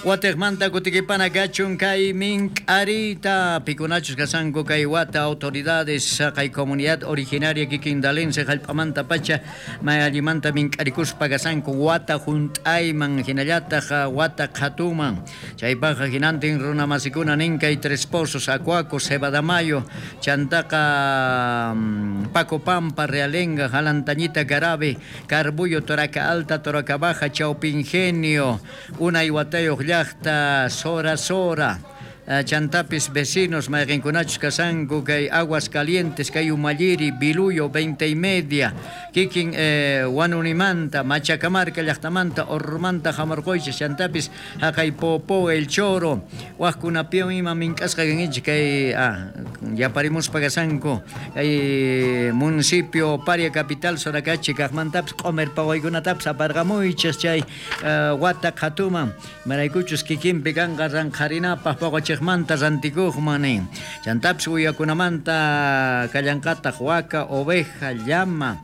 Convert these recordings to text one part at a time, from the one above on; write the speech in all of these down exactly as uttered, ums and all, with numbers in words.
Watermanta kutikipana gachun kay mink'arita pikunachus kasanku kay wata autoridades kay comunidad originaria kikindalense hallp'amanta pacha mayallimanta mink'arikuspa kasanku wata junt'ayman hinallataq wata qhatuman chaypaqa hinantin runa masikuna nin kay Tres Pozos, Acuaco, Cebadamayo, Chantaqa, Paco Pampa, Realenga, Jalantañita, Garabe, Carbullo, Toraca Alta, Toraca Baja, Chaupingenio, Una Iguatayo, Llaqta, Sora Sora, Chantapis vecinos, Mayrinkunachus Casango, que Aguas Calientes, que Umayiri, Biluyo, Veinte y Media, Kikin, eh, Wanunimanta, Machacamarca, Llaqtamanta, Ormanta, Jamargoiche, Chantapis, Jacaipopo, El Choro, Huascunapio, Ima, Mincasca, que ah, ya parimos Pagasango, eh, municipio, Paria Capital, Soracachi, Cajmantaps, Comer, Paguaygunataps, Apargamuiches, Chay, Huata, Katuma, Maraicuchus, Kikin, Peganga, Ranjarina, Papaguache, Manta Rantikujmani, Chantaps Huyakunamanta, Callancata, Huaca, Oveja, Llama,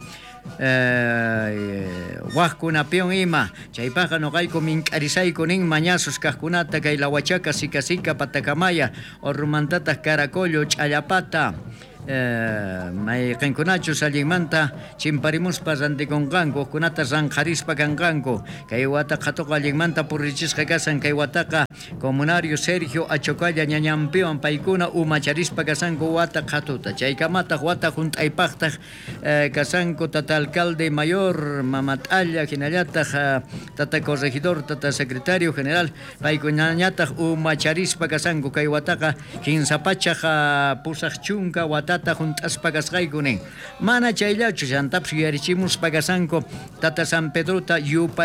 Huascunapion Ima, Chaypaja Nogaico Mincarisaico Nin, Mañazos, Cascunata, Kailahuachaca, Sicasica, Patacamaya, Orrumantatas, Caracollo, Chayapata. May qinkunachus allinmanta chimparimuspa rantikunqanku kunata ranjarispa kanqanku kay wata qhatuqa allinmanta purrichisqa kasan kay wataqa comunario Sergio Achocalla ñañampiwan paykuna umacharispa kasanku wata qhatuta chaykamataq wata junt'aypaqtaq kasanku tata alcalde mayor Mamatalla hinallataq tata corregidor tata secretario general paykunañataq umacharispa kasanku kay wataqa kinsapachaq pusaq chunka wata tata juntas pagasqaykunin mana chayllachu Chantapas yarichimuspa kasanku tata San Pedrota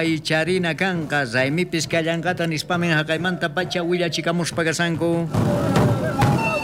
yupaycharina kanqa raymipis kallanqata nispamin haqaymanta pacha willachikamuspa kasanku